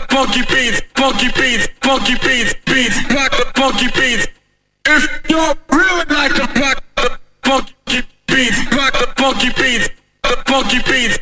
funky beats, funky beats, funky beats, beats, rock the funky beats. If you really like to rock the funky beats, rock the funky beats, the funky beats.